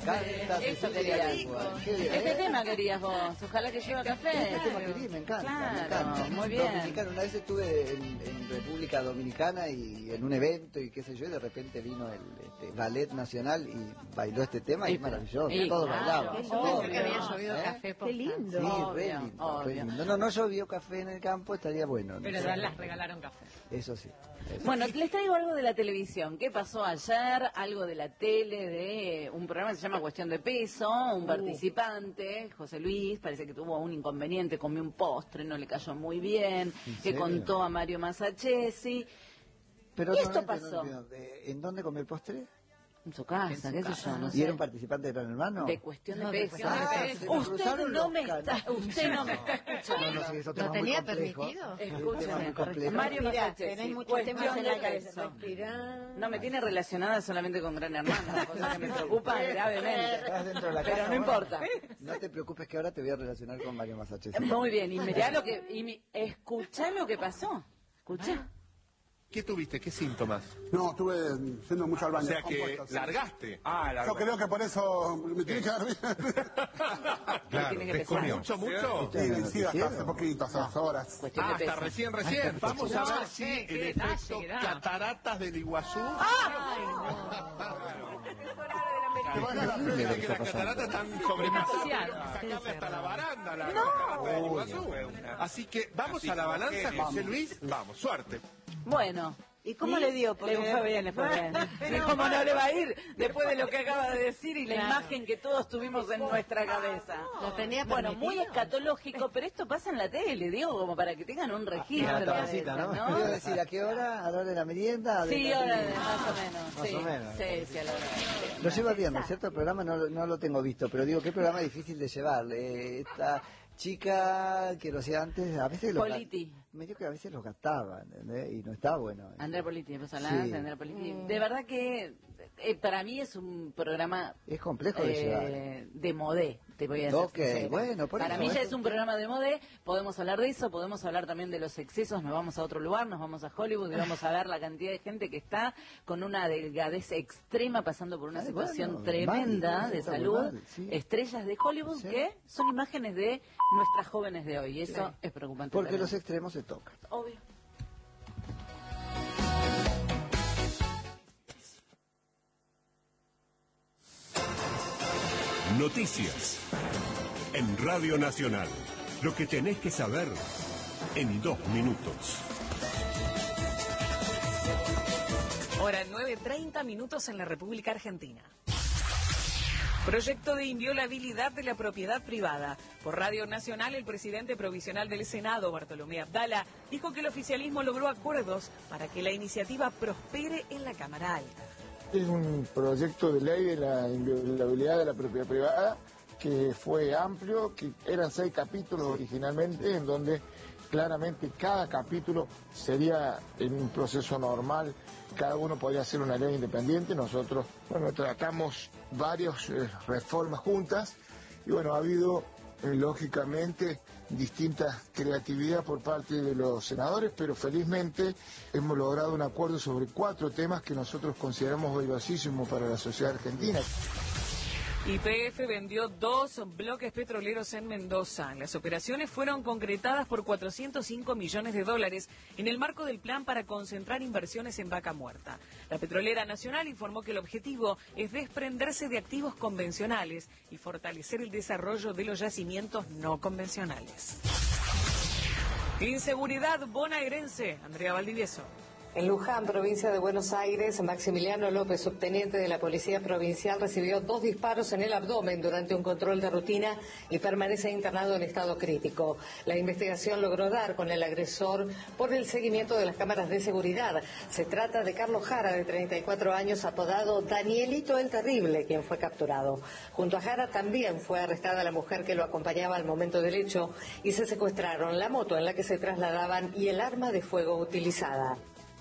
canta. Eso querías. Este tema querías vos. Ojalá que lleve café. Este tema quería, me encanta. Claro, me encanta. muy bien. Dominicano, una vez estuve en República Dominicana y en un evento y qué sé yo, y de repente vino el Ballet Nacional y bailó este tema y es maravilloso. Todos bailaban. Pensé que había llovido café. Qué lindo. Sí, re lindo, re lindo. No llovió café en el campo, estaría bueno. Pero las regalaron café. Eso sí. Bueno, les traigo algo de la televisión. ¿Qué pasó ayer? Algo de la tele, de un programa que se llama Cuestión de Peso. Un participante, José Luis, parece que tuvo un inconveniente, comió un postre, no le cayó muy bien, que contó a Mario Masachesi. Pero y esto pasó. ¿En dónde comió el postre? En su casa, qué sé yo, no sé. ¿Y era un participante de Gran Hermano? De Cuestión de Peso. Usted no me está escuchando. ¿Lo tenía permitido? Escúchame. Mario Masachesi, tenés muchos temas en la cabeza. No me tiene relacionada solamente con Gran Hermano, cosa que me preocupa gravemente. Pero no importa. No te preocupes que ahora te voy a relacionar con Mario Masachesi. Muy bien, y mirá escuchá lo que pasó. Escuchá. ¿Qué tuviste? ¿Qué síntomas? No, estuve yendo mucho al baño. O sea que largaste. Yo creo que por eso me tiene que dar bien. Claro, ¿te comió mucho? Sí, hasta hace poquito, hace 2 horas. Hasta recién. Vamos a ver si el efecto cataratas del Iguazú. Que las cataratas están sobrepasando. Sacarle hasta la baranda la catarata del Iguazú. Así que vamos a la balanza, José Luis. Vamos, suerte. Bueno. ¿Y cómo le dio? Le fue bien, le fue bien. Sí, ¿cómo no le va a ir después de lo que acaba de decir y la imagen que todos tuvimos en nuestra cabeza? Lo tenía bueno, muy escatológico, pero esto pasa en la tele, digo, como para que tengan un registro. La tardecita, ¿no? Te voy a decir, ¿a qué hora? ¿A la hora de la merienda? Sí, más o menos. Sí, a la hora. Lo lleva bien, ¿no es cierto? El programa no lo tengo visto, pero digo, qué programa difícil de llevar. Esta chica que lo hacía antes, a veces Politi. Medio que a veces los gastaba, ¿entendés? Y no está bueno. Andrea Politi, vos hablás de Andrea Politi. De verdad que para mí es un programa... Es complejo de llevar. De modé, te voy a decir. Bueno, para mí ya es un programa de modé, podemos hablar de eso, podemos hablar también de los excesos, nos vamos a otro lugar, nos vamos a Hollywood y vamos a ver la cantidad de gente que está con una delgadez extrema, pasando por una situación tremenda de salud. Estrellas de Hollywood que son imágenes de nuestras jóvenes de hoy, y eso es preocupante. Porque los extremos se tocan. Obvio. Noticias en Radio Nacional. Lo que tenés que saber en 2 minutos. Hora 9:30 minutos en la República Argentina. Proyecto de inviolabilidad de la propiedad privada. Por Radio Nacional, el presidente provisional del Senado, Bartolomé Abdala, dijo que el oficialismo logró acuerdos para que la iniciativa prospere en la Cámara Alta. Es un proyecto de ley de la inviolabilidad de la propiedad privada que fue amplio, que eran 6 capítulos originalmente, en donde claramente cada capítulo sería en un proceso normal, cada uno podría hacer una ley independiente. Nosotros, tratamos varias reformas juntas y ha habido lógicamente distinta creatividad por parte de los senadores, pero felizmente hemos logrado un acuerdo sobre 4 temas que nosotros consideramos valiosísimos para la sociedad argentina. YPF vendió 2 bloques petroleros en Mendoza. Las operaciones fueron concretadas por $405 millones en el marco del plan para concentrar inversiones en Vaca Muerta. La Petrolera Nacional informó que el objetivo es desprenderse de activos convencionales y fortalecer el desarrollo de los yacimientos no convencionales. Inseguridad bonaerense. Andrea Valdivieso. En Luján, provincia de Buenos Aires, Maximiliano López, subteniente de la Policía Provincial, recibió 2 disparos en el abdomen durante un control de rutina y permanece internado en estado crítico. La investigación logró dar con el agresor por el seguimiento de las cámaras de seguridad. Se trata de Carlos Jara, de 34 años, apodado Danielito el Terrible, quien fue capturado. Junto a Jara también fue arrestada la mujer que lo acompañaba al momento del hecho y se secuestraron la moto en la que se trasladaban y el arma de fuego utilizada.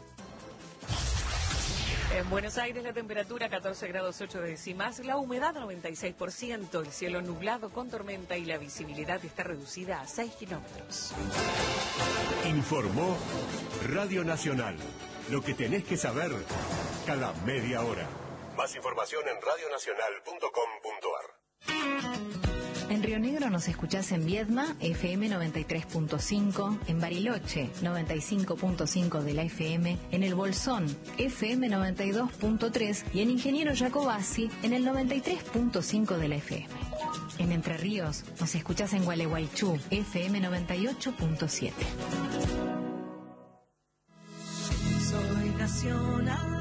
En Buenos Aires la temperatura 14 grados 8 décimas, la humedad 96%, el cielo nublado con tormenta y la visibilidad está reducida a 6 kilómetros. Informó Radio Nacional. Lo que tenés que saber cada media hora. Más información en radionacional.com.ar. En Río Negro nos escuchás en Viedma, FM 93.5, en Bariloche, 95.5 de la FM, en El Bolsón, FM 92.3 y en Ingeniero Jacobasi, en el 93.5 de la FM. En Entre Ríos nos escuchás en Gualeguaychú, FM 98.7. Soy nacional.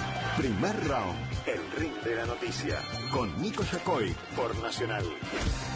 Primer round, el ring de la noticia, con Nico Yacoy, por Nacional.